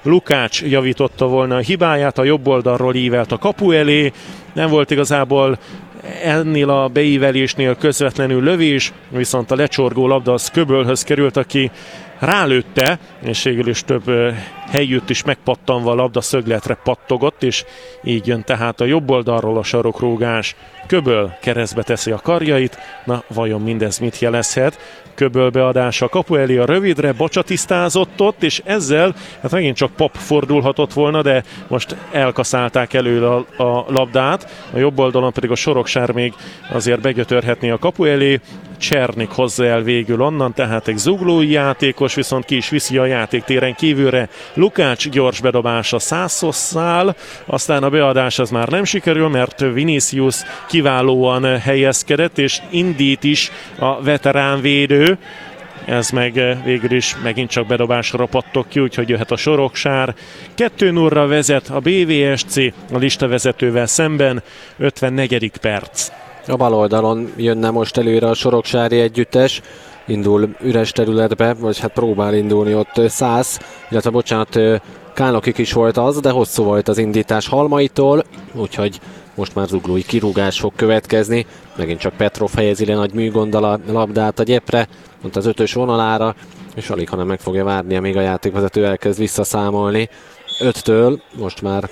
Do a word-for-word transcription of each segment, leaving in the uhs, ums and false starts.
Lukács javította volna a hibáját, a jobb oldalról ívelt a kapu elé, nem volt igazából ennél a beívelésnél közvetlenül lövés, viszont a lecsorgó labda az Köbölhöz került, aki rálőtte, és végül is több helyütt is megpattanva a labda szögletre pattogott, és így jön tehát a jobb oldalról a sarokrógás. Köböl keresztbe teszi a karjait, na vajon mindez mit jelezhet? Köböl beadása a kapu elé a rövidre, Bacsa tisztázott ott, és ezzel hát megint csak Pap fordulhatott volna, de most elkaszálták elő a, a labdát, a jobb oldalon pedig a Soroksár még azért begötörhetné a kapu elé, Csernik hozza el végül onnan, tehát egy zuglói játékos, viszont ki is viszi a játéktéren kívülre. Lukács gyors bedobása Szászosszál, aztán a beadás az már nem sikerül, mert Vinicius kiválóan helyezkedett, és indít is a veterán védő. Ez meg végül is megint csak bedobásra pattok ki, úgyhogy jöhet a Soroksár. kettő nullra vezet a bé vé es cé a listavezetővel szemben, ötvennegyedik perc. A bal oldalon jönne most előre a soroksári együttes, indul üres területbe, vagy hát próbál indulni ott Szász, illetve bocsánat, Kálnokik is volt az, de hosszú volt az indítás Halmaitól, úgyhogy most már zuglói kirúgás fog következni. Megint csak Petrov helyezi le nagy műgonddal a labdát a gyepre, pont az ötös vonalára, és alig, hanem meg fogja várni, amíg a játékvezető elkezd visszaszámolni. öttől most már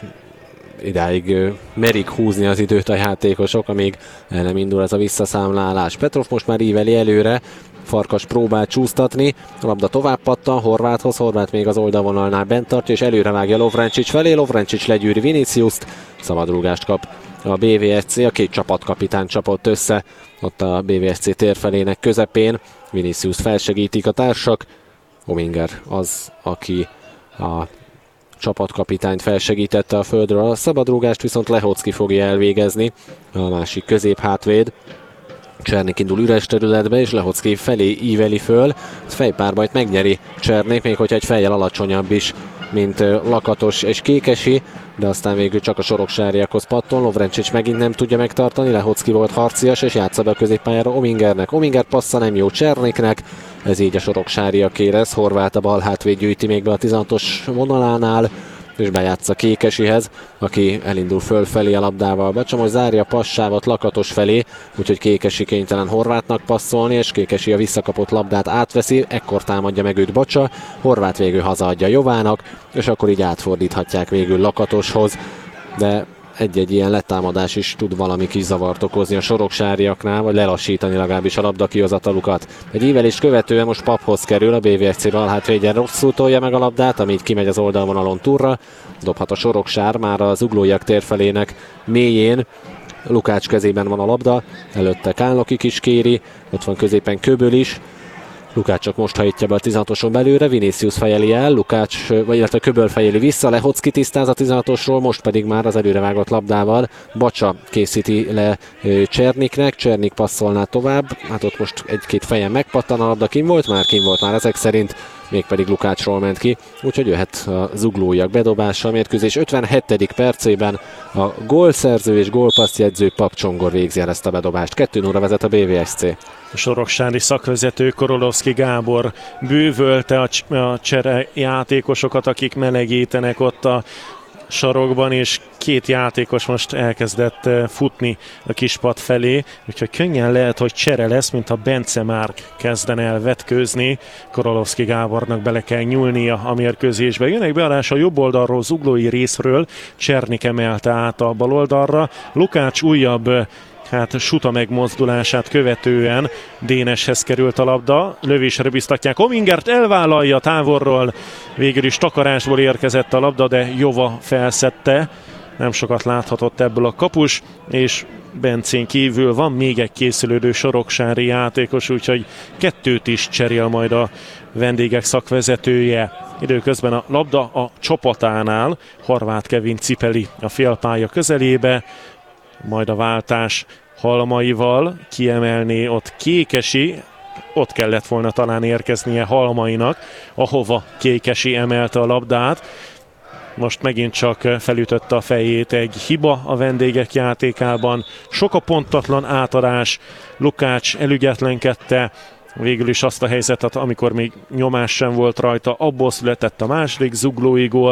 idáig merik húzni az időt a játékosok, amíg el nem indul ez a visszaszámlálás. Petrov most már íveli előre, Farkas próbál csúsztatni, a labda tovább pattan Horváthoz, Horvát még az oldalvonalnál bent tartja, és előre vágja Lovrencsics felé, Lovrencsics legyűri Viniciust, szabadrúgást kap a bé vé es cé, a két csapatkapitány csapott össze ott a bé vé es cé térfelének közepén, Vinicius felsegítik a társak, Ominger az, aki a csapatkapitányt felsegítette a földről, a szabadrúgást viszont Lehocki fogja elvégezni, a másik középhátvéd. Csernik indul üres területbe, és Lehocki felé íveli föl, fejpárbajt megnyeri Csernik, még hogyha egy fejjel alacsonyabb is, mint Lakatos és Kékesi, de aztán végül csak a soroksáriakhoz patton, Lovrencsics megint nem tudja megtartani, Lehocki volt harcias, és játsza be a középpályára Omingernek. Ominger passza nem jó Cserniknek, ez így a soroksáriak érez, Horváth a bal hátvéd gyűjti még be a tizenhatos vonalánál, és bejátsza Kékesihez, aki elindul fölfelé a labdával. Bacsa most zárja a passávot Lakatos felé, úgyhogy Kékesi kénytelen Horvátnak passzolni, és Kékesi a visszakapott labdát átveszi, ekkor támadja meg őt Bacsa, Horváth végül hazaadja Jovának, és akkor így átfordíthatják végül Lakatoshoz, de egy-egy ilyen letámadás is tud valami kis zavart okozni a soroksáriaknál, vagy lelassítani legalábbis a labda kihozatalukat. Egy ívelést követően most Paphoz kerül, a bé vé es cé balhátvédjen rosszul tolja meg a labdát, ami így kimegy az oldalvonalon túlra, dobhat a Soroksár már az zuglóiak térfelének mélyén. Lukács kezében van a labda, előtte Kálnokik is kéri, ott van középen Köböl is. Lukács csak most hajtja be a tizenhatoson belőle, Vinicius fejeli el, Lukács, vagy illetve Köböl fejeli vissza, Lehocki tisztáz a tizenhatosról, most pedig már az előrevágott labdával Bacsa készíti le Cserniknek, Csernik passzolná tovább, hát ott most egy-két fejen megpattan a labda, kim volt már, kim volt már ezek szerint, mégpedig Lukácsról ment ki, úgyhogy jöhet a zuglóiak bedobása, a mérkőzés ötvenhetedik percében a gólszerző és gólpasszjegyző Pap Csongor végzi el ezt a bedobást. kettő nullra vezet a bé vé es cé. A soroksári szakvezető Korolovszki Gábor bővölte a, a csere játékosokat, akik melegítenek ott a sarokban, és két játékos most elkezdett futni a kispad felé, úgyhogy könnyen lehet, hogy csere lesz, mintha Bence már kezden el vetkőzni. Korolovszki Gábornak bele kell nyúlnia a mérkőzésbe. Jön egy beadás a jobb oldalról, zuglói részről, Csernik emelte át a bal oldalra, Lukács újabb hát suta megmozdulását követően Déneshez került a labda, lövésre biztatják, Omingert elvállalja távolról, végül is takarásból érkezett a labda, de Jova felszedte, nem sokat láthatott ebből a kapus, és Bencén kívül van még egy készülődő soroksári játékos, úgyhogy kettőt is cserél majd a vendégek szakvezetője. Időközben a labda a csapatánál, Horváth Kevin cipeli a félpálya közelébe, majd a váltás Halmaival, kiemelné ott Kékesi, ott kellett volna talán érkeznie Halmainak, ahova Kékesi emelte a labdát. Most megint csak felütötte a fejét egy hiba a vendégek játékában. Sok a pontatlan átadás, Lukács elügyetlenkedte, végül is azt a helyzetet, amikor még nyomás sem volt rajta, abból született a második zuglói gól.